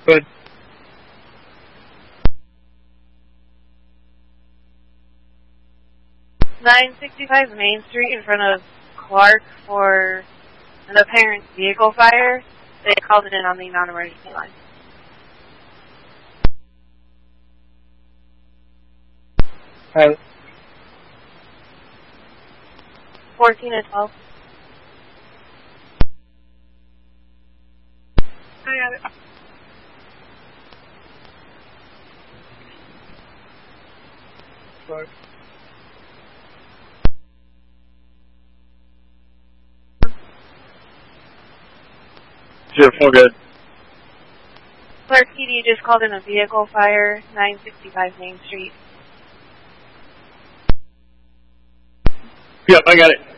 Good. .965 Main Street in front of Clark for an apparent vehicle fire. They called it in on the non-emergency line. 14 and 12. I got it. Clark. Good. Clark PD just called in a vehicle fire, 965 Main Street. Yep, I got it.